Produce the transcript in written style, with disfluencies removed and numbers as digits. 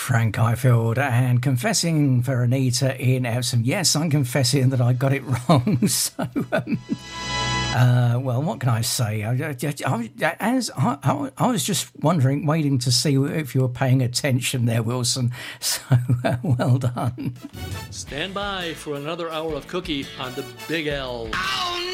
Frank Highfield, and confessing for Anita in Epsom. Yes, I'm confessing that I got it wrong. So, well, what can I say? I was just waiting to see if you were paying attention there, Wilson. So, well done. Stand by for another hour of Cookie on the Big L. Oh,